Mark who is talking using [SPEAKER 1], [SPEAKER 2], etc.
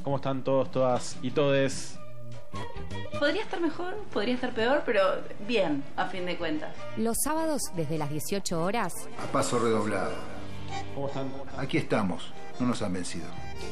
[SPEAKER 1] ¿Cómo están todos, todas y todes?
[SPEAKER 2] Podría estar mejor, podría estar peor, pero bien, a fin de cuentas.
[SPEAKER 3] Los sábados desde las 18 horas.
[SPEAKER 4] A paso redoblado.
[SPEAKER 1] ¿Cómo están?
[SPEAKER 4] Aquí estamos, no nos han vencido.